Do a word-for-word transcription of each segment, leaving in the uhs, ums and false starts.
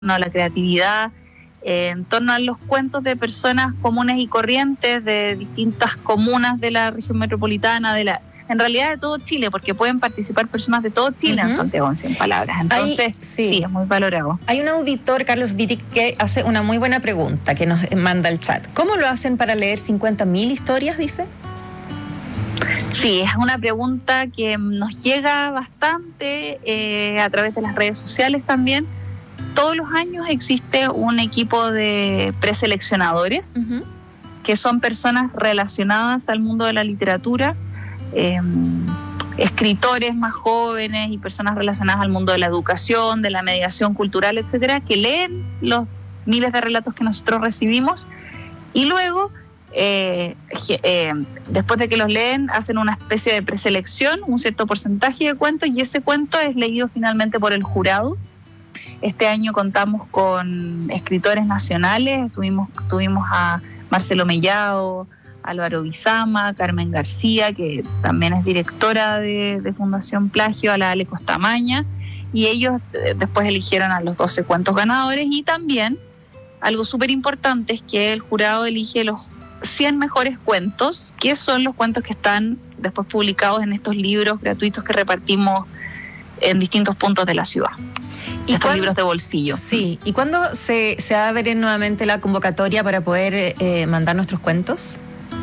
a la creatividad, eh, en torno a los cuentos de personas comunes y corrientes de distintas comunas de la región metropolitana, de la, en realidad de todo Chile, porque pueden participar personas de todo Chile uh-huh. en Santiago en cien palabras. Entonces, Hay, sí. sí, es muy valorado. Hay un auditor, Carlos Wittig, que hace una muy buena pregunta que nos manda al chat. ¿Cómo lo hacen para leer cincuenta mil historias, dice? Sí, es una pregunta que nos llega bastante eh, a través de las redes sociales también. Todos los años existe un equipo de preseleccionadores, uh-huh. que son personas relacionadas al mundo de la literatura, eh, escritores más jóvenes y personas relacionadas al mundo de la educación, de la mediación cultural, etcétera, que leen los miles de relatos que nosotros recibimos y luego, eh, eh, después de que los leen, hacen una especie de preselección, un cierto porcentaje de cuentos, y ese cuento es leído finalmente por el jurado. Este año contamos con escritores nacionales, tuvimos, tuvimos a Marcelo Mellado, Álvaro Bizama, Carmen García, que también es directora de, de Fundación Plagio, a la Ale Costamaña, y ellos eh, después eligieron a los doce cuentos ganadores. Y también, algo súper importante es que el jurado elige los cien mejores cuentos, que son los cuentos que están después publicados en estos libros gratuitos que repartimos en distintos puntos de la ciudad. ¿Y estos libros de bolsillo? Sí. ¿Y cuándo se, se abre nuevamente la convocatoria para poder eh, mandar nuestros cuentos?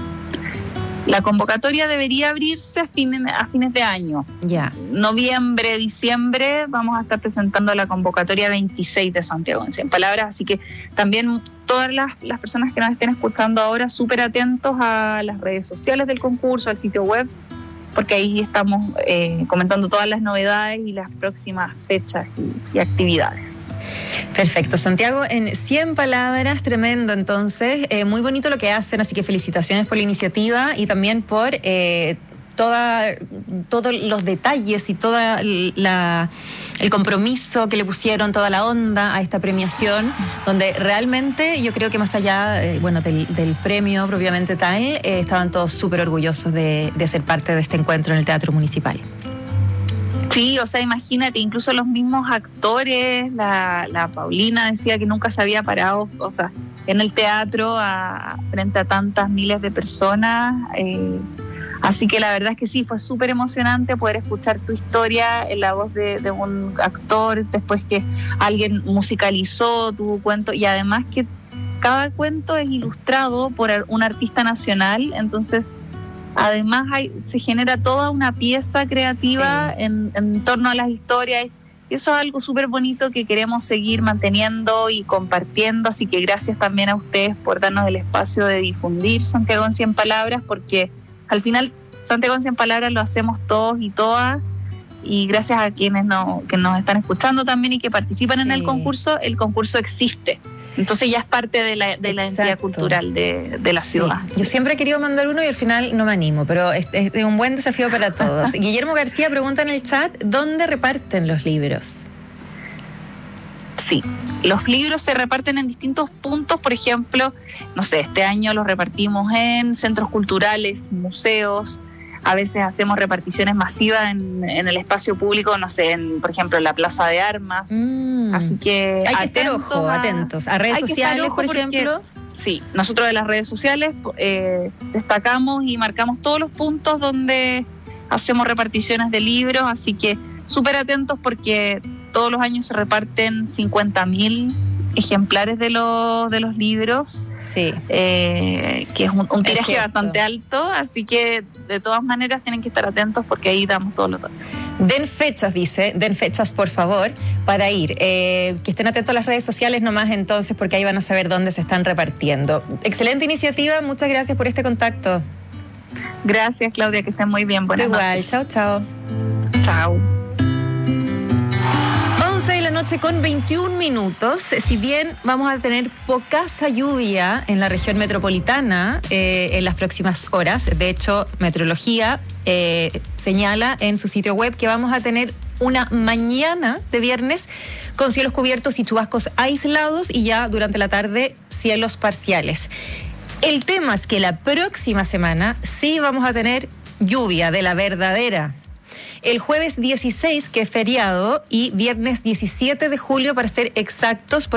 La convocatoria debería abrirse a fines, a fines de año. Ya. Noviembre, diciembre, vamos a estar presentando la convocatoria veintiséis de Santiago en cien palabras, así que también todas las, las personas que nos estén escuchando ahora, súper atentos a las redes sociales del concurso, al sitio web, porque ahí estamos eh, comentando todas las novedades y las próximas fechas y, y actividades. Perfecto, Santiago, en cien palabras, tremendo entonces, eh, muy bonito lo que hacen, así que felicitaciones por la iniciativa y también por eh, toda, todos los detalles y toda la, el compromiso que le pusieron, toda la onda a esta premiación, donde realmente yo creo que más allá eh, bueno, del, del premio propiamente tal, eh, estaban todos súper orgullosos de, de ser parte de este encuentro en el Teatro Municipal. Sí, o sea, imagínate, incluso los mismos actores, la, la Paulina decía que nunca se había parado, o sea, en el teatro a, frente a tantas miles de personas, eh, así que la verdad es que sí, fue súper emocionante poder escuchar tu historia en la voz de, de un actor, después que alguien musicalizó tu cuento, y además que cada cuento es ilustrado por un artista nacional, entonces además hay, se genera toda una pieza creativa sí. en, en torno a las historias. Y eso es algo súper bonito que queremos seguir manteniendo y compartiendo. Así que gracias también a ustedes por darnos el espacio de difundir Santiago en cien palabras, porque al final Santiago en cien palabras lo hacemos todos y todas. Y gracias a quienes no, que nos están escuchando también y que participan sí. en el concurso, el concurso existe. Entonces ya es parte de la, de la identidad cultural de, de la sí. ciudad. Yo siempre he querido mandar uno y al final no me animo, pero es, es un buen desafío para todos. Guillermo García pregunta en el chat, ¿dónde reparten los libros? Sí, los libros se reparten en distintos puntos, por ejemplo, no sé, este año los repartimos en centros culturales, museos. A veces hacemos reparticiones masivas en, en el espacio público, no sé, en, por ejemplo, en la Plaza de Armas. Mm. Así que hay que estar ojo, a, atentos. A redes sociales, por ejemplo. Porque, sí, nosotros de las redes sociales eh, destacamos y marcamos todos los puntos donde hacemos reparticiones de libros, así que súper atentos porque todos los años se reparten cincuenta mil ejemplares de los de los libros, sí, eh, que es un, un tiraje bastante alto, así que de todas maneras tienen que estar atentos porque ahí damos todos los datos. Den fechas, dice, den fechas por favor para ir, eh, que estén atentos a las redes sociales nomás entonces, porque ahí van a saber dónde se están repartiendo. Excelente iniciativa, muchas gracias por este contacto. Gracias, Claudia, que estén muy bien, buenas Igual, noches. Chao, chao. Chao. once de la noche con veintiún minutos. Si bien vamos a tener poca lluvia en la región metropolitana eh, en las próximas horas, de hecho, Meteorología eh, señala en su sitio web que vamos a tener una mañana de viernes con cielos cubiertos y chubascos aislados y ya durante la tarde cielos parciales. El tema es que la próxima semana sí vamos a tener lluvia de la verdadera. el jueves dieciséis, que es feriado, y viernes diecisiete de julio, para ser exactos,